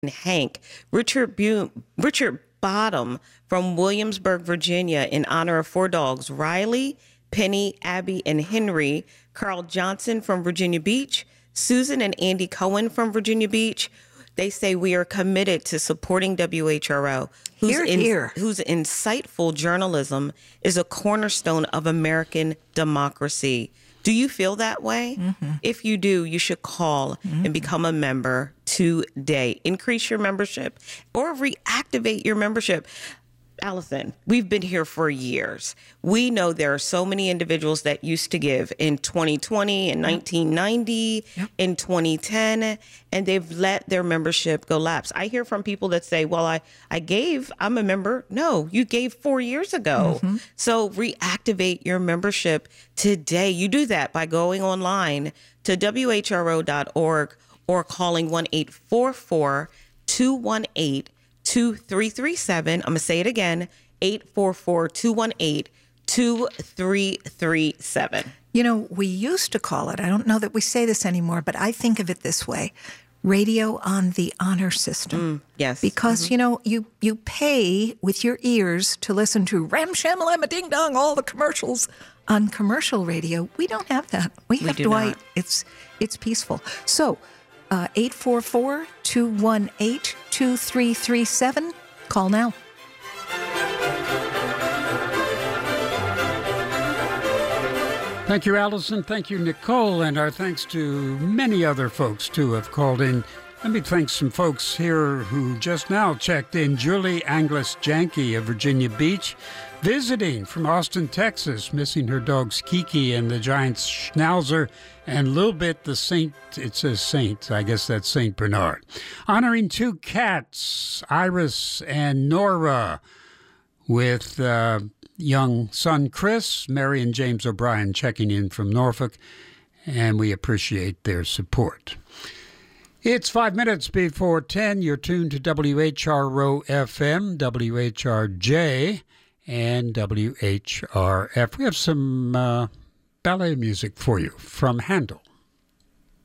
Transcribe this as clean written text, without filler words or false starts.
Hank, Richard Bottom from Williamsburg, Virginia, in honor of 4 dogs, Riley, Penny, Abby, and Henry, Carl Johnson from Virginia Beach, Susan and Andy Cohen from Virginia Beach. They say we are committed to supporting WHRO, whose insightful journalism is a cornerstone of American democracy. Do you feel that way? Mm-hmm. If you do, you should call and become a member today. Increase your membership or reactivate your membership. Allison, we've been here for years. We know there are so many individuals that used to give in 2020, in 1990, in 2010, and they've let their membership go lapse. I hear from people that say, well, I gave, I'm a member. No, you gave 4 years ago. Mm-hmm. So reactivate your membership today. You do that by going online to WHRO.org or calling 1-844-218-2337. I'm going to say it again, 844-218-2337. You know, we used to call it, I don't know that we say this anymore, but I think of it this way, radio on the honor system. Yes. Because, you know, you pay with your ears to listen to Ram Shamalama Ding Dong, all the commercials. On commercial radio, we don't have that. We have Dwight. It's peaceful. So, 844-218-2337. Call now. Thank you, Allison. Thank you, Nicole. And our thanks to many other folks, too, who have called in. Let me thank some folks here who just now checked in. Julie Anglis-Janke of Virginia Beach, visiting from Austin, Texas, missing her dogs Kiki and the giant Schnauzer, and Little Bit the Saint. It says Saint. I guess that's Saint Bernard. Honoring 2 cats, Iris and Nora, with young son Chris, Mary and James O'Brien checking in from Norfolk, and we appreciate their support. It's 5 minutes before 10. You're tuned to WHRO FM, WHRJ, and WHRF. We have some ballet music for you from Handel.